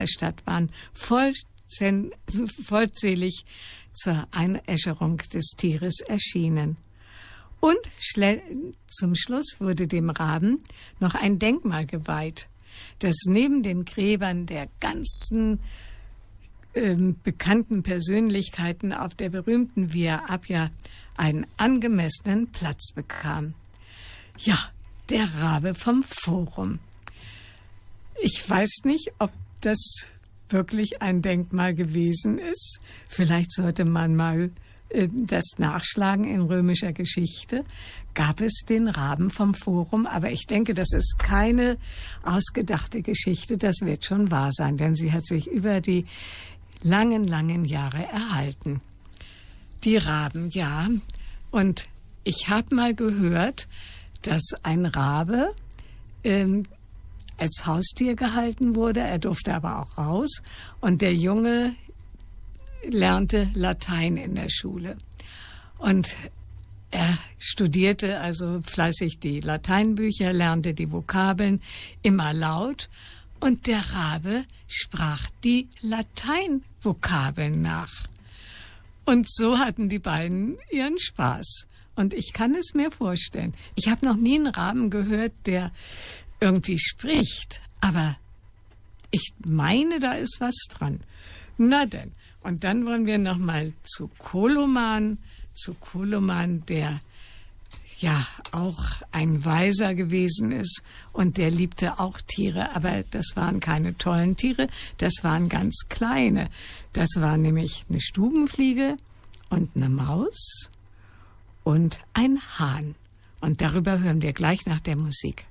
Stadt waren vollzählig zur Einäscherung des Tieres erschienen. Und zum Schluss wurde dem Raben noch ein Denkmal geweiht, das neben den Gräbern der ganzen bekannten Persönlichkeiten auf der berühmten Via Appia einen angemessenen Platz bekam. Ja, der Rabe vom Forum. Ich weiß nicht, ob das wirklich ein Denkmal gewesen ist. Vielleicht sollte man mal das nachschlagen in römischer Geschichte. Gab es den Raben vom Forum? Aber ich denke, das ist keine ausgedachte Geschichte. Das wird schon wahr sein, denn sie hat sich über die langen Jahre erhalten. Die Raben, ja. Und ich habe mal gehört, dass ein Rabe als Haustier gehalten wurde. Er durfte aber auch raus. Und der Junge lernte Latein in der Schule. Und er studierte also fleißig die Lateinbücher, lernte die Vokabeln immer laut. Und der Rabe sprach die Lateinvokabeln nach. Und so hatten die beiden ihren Spaß. Und ich kann es mir vorstellen. Ich habe noch nie einen Raben gehört, der irgendwie spricht. Aber ich meine, da ist was dran. Na denn. Und dann wollen wir noch mal zu Koloman, der ja auch ein Weiser gewesen ist und der liebte auch Tiere, aber das waren keine tollen Tiere, das waren ganz kleine. Das war nämlich eine Stubenfliege und eine Maus und ein Hahn. Und darüber hören wir gleich nach der Musik.